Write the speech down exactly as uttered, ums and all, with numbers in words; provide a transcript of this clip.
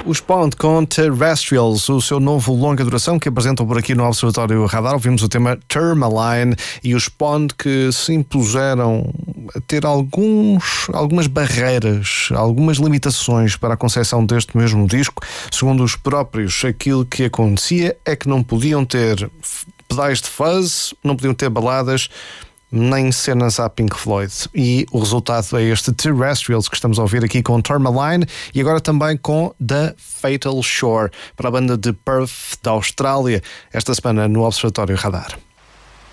Os Pond com Terrestrials, o seu novo longa duração que apresentam por aqui no Observatório Radar. Ouvimos o tema Tourmaline e os Pond que se impuseram a ter alguns, algumas barreiras, algumas limitações para a concepção deste mesmo disco. Segundo os próprios, aquilo que acontecia é que não podiam ter pedais de fuzz, não podiam ter baladas, nem cenas à Pink Floyd. E o resultado é este Terrestrials que estamos a ouvir aqui com Tourmaline e agora também com The Fatal Shore, para a banda de Perth da Austrália, esta semana no Observatório Radar.